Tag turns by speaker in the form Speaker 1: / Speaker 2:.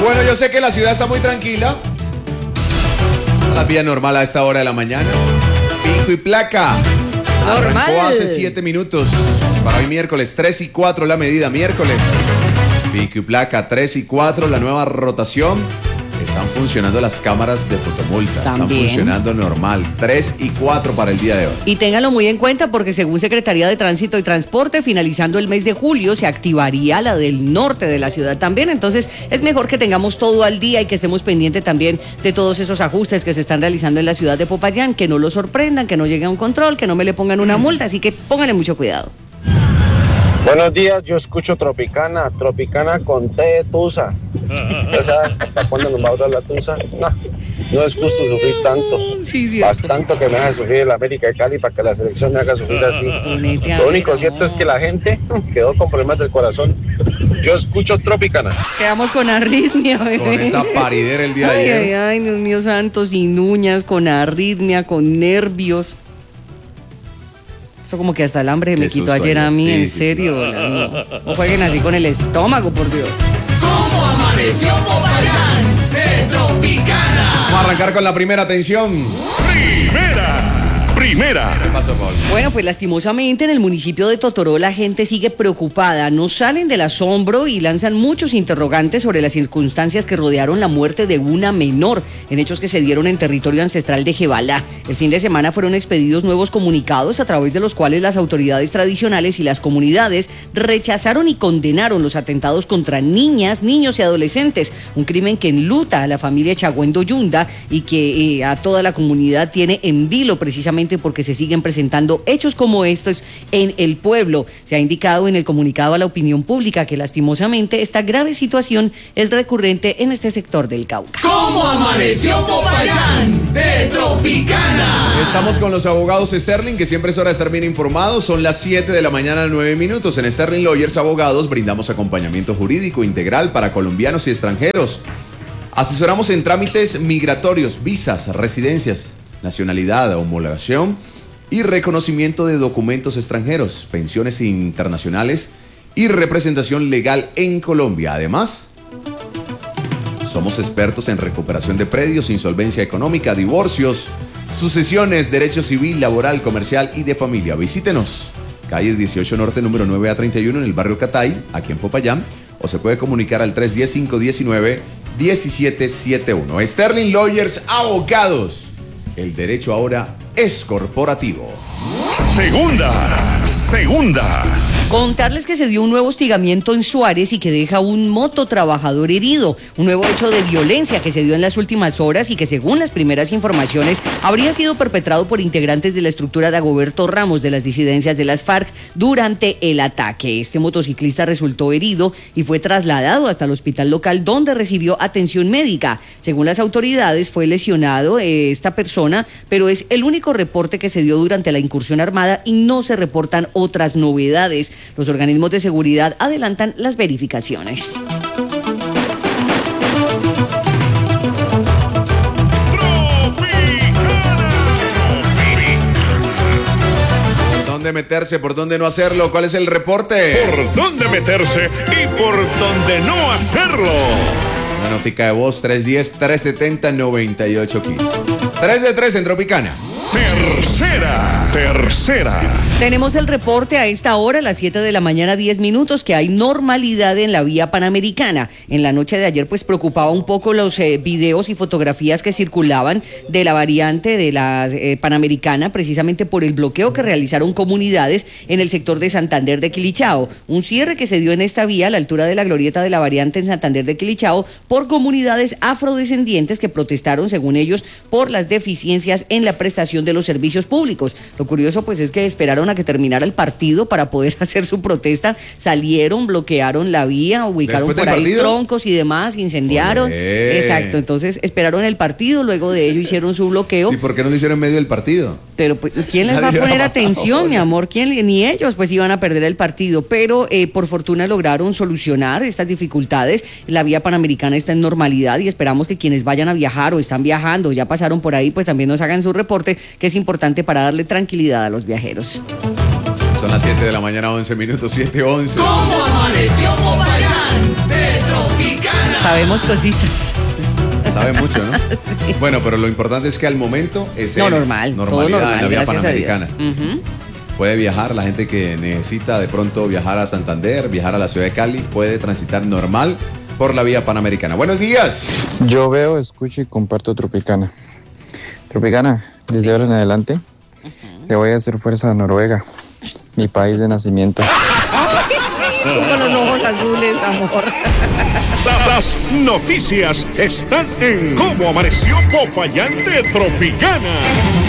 Speaker 1: Bueno, yo sé que la ciudad está muy tranquila. La vía normal a esta hora de la mañana. Pico y placa.
Speaker 2: Normal.
Speaker 1: Arrancó hace 7 minutos. Para hoy miércoles 3 y 4 la medida, miércoles. Pico y placa 3 y 4, la nueva rotación. Están funcionando las cámaras de fotomulta.
Speaker 2: También.
Speaker 1: Están funcionando normal. 3 y 4 para el día de hoy.
Speaker 2: Y ténganlo muy en cuenta porque según Secretaría de Tránsito y Transporte, finalizando el mes de julio se activaría la del norte de la ciudad también. Entonces es mejor que tengamos todo al día y que estemos pendientes también de todos esos ajustes que se están realizando en la ciudad de Popayán, que no lo sorprendan, que no llegue a un control, que no me le pongan una multa. Así que pónganle mucho cuidado.
Speaker 3: Buenos días, yo escucho Tropicana con té de tusa. ¿Ya sabes hasta cuándo nos va a durar la tusa? No es justo sufrir tanto.
Speaker 2: Sí.
Speaker 3: Bastante que me hace sufrir el América de Cali para que la selección me haga sufrir así. Lo único cierto es que la gente quedó con problemas del corazón. Yo escucho Tropicana.
Speaker 2: Quedamos con arritmia, bebé.
Speaker 1: Con esa paridera el día de ayer.
Speaker 2: Ay, Dios mío santo, sin uñas, con arritmia, con nervios. Eso como que hasta el hambre me quitó ayer a mí, en serio. No jueguen así con el estómago, por Dios.
Speaker 4: ¿Cómo amaneció Popayán? De Tropicana.
Speaker 1: Vamos a arrancar con la primera atención.
Speaker 5: Primera.
Speaker 1: ¿Qué pasó, Paul?
Speaker 2: Bueno, pues lastimosamente en el municipio de Totoró la gente sigue preocupada, no salen del asombro y lanzan muchos interrogantes sobre las circunstancias que rodearon la muerte de una menor en hechos que se dieron en territorio ancestral de Jebalá. El fin de semana fueron expedidos nuevos comunicados a través de los cuales las autoridades tradicionales y las comunidades rechazaron y condenaron los atentados contra niñas, niños y adolescentes, un crimen que enluta a la familia Chagüendo Yunda y que a toda la comunidad tiene en vilo precisamente porque se siguen presentando hechos como estos en el pueblo. Se ha indicado en el comunicado a la opinión pública que lastimosamente esta grave situación es recurrente en este sector del Cauca.
Speaker 4: ¿Cómo amaneció Popayán? De Tropicana.
Speaker 1: Estamos con los abogados Sterling, que siempre es hora de estar bien informados. Son las 7 de la mañana, 9 minutos. En Sterling Lawyers Abogados brindamos acompañamiento jurídico integral para colombianos y extranjeros. Asesoramos en trámites migratorios, visas, residencias, nacionalidad, homologación y reconocimiento de documentos extranjeros, pensiones internacionales y representación legal en Colombia. Además, somos expertos en recuperación de predios, insolvencia económica, divorcios, sucesiones, derecho civil, laboral, comercial y de familia. Visítenos, calle 18 Norte, número 9A31 en el barrio Catay, aquí en Popayán, o se puede comunicar al 310-519-1771. Sterling Lawyers Abogados. El derecho ahora es corporativo.
Speaker 5: Segunda.
Speaker 2: Contarles que se dio un nuevo hostigamiento en Suárez y que deja un mototrabajador herido. Un nuevo hecho de violencia que se dio en las últimas horas y que según las primeras informaciones habría sido perpetrado por integrantes de la estructura de Dagoberto Ramos de las disidencias de las FARC durante el ataque. Este motociclista resultó herido y fue trasladado hasta el hospital local donde recibió atención médica. Según las autoridades fue lesionado esta persona, pero es el único reporte que se dio durante la incursión armada y no se reportan otras novedades. Los organismos de seguridad adelantan las verificaciones.
Speaker 1: ¿Dónde meterse? ¿Por dónde no hacerlo? ¿Cuál es el reporte?
Speaker 5: ¿Por dónde meterse y por dónde no hacerlo?
Speaker 1: Una notica de voz, 310-370-9815. 3 de 3 en Tropicana.
Speaker 5: Tercera.
Speaker 2: Tenemos el reporte a esta hora, a las 7 de la mañana, 10 minutos, que hay normalidad en la vía panamericana. En la noche de ayer, pues preocupaba un poco los videos y fotografías que circulaban de la variante de la panamericana, precisamente por el bloqueo que realizaron comunidades en el sector de Santander de Quilichao. Un cierre que se dio en esta vía a la altura de la glorieta de la variante en Santander de Quilichao por comunidades afrodescendientes que protestaron, según ellos, por las deficiencias en la prestación de los servicios públicos. Lo curioso pues es que esperaron a que terminara el partido para poder hacer su protesta, salieron, bloquearon la vía, ubicaron por ahí troncos y demás, incendiaron. Exacto, entonces esperaron el partido, luego de ello hicieron su bloqueo.
Speaker 1: Sí, ¿por qué no lo hicieron en medio del partido?
Speaker 2: Pero pues, ¿quién les va a poner atención, mi amor? ¿Quién? Ni ellos pues iban a perder el partido, pero por fortuna lograron solucionar estas dificultades. La vía panamericana está en normalidad y esperamos que quienes vayan a viajar o están viajando, ya pasaron por ahí, pues también nos hagan su reporte, que es importante para darle tranquilidad a los viajeros.
Speaker 1: Son las 7 de la mañana, 11 minutos, 7:11.
Speaker 4: ¿Cómo amaneció Popayán? De Tropicana.
Speaker 2: Sabemos cositas.
Speaker 1: Sabe mucho, ¿no? Sí. Bueno, pero lo importante es que al momento es
Speaker 2: normalidad
Speaker 1: todo normal, en la vía
Speaker 2: gracias
Speaker 1: panamericana. Puede viajar, la gente que necesita de pronto viajar a Santander, viajar a la ciudad de Cali, puede transitar normal por la vía panamericana. Buenos días.
Speaker 6: Yo veo, escucho y comparto Tropicana. Tropicana, desde ahora en adelante, le voy a hacer fuerza a Noruega, mi país de nacimiento.
Speaker 2: Ay, sí, tú con los ojos azules, amor.
Speaker 5: Las noticias están en Cómo Amaneció Popayán de Tropicana.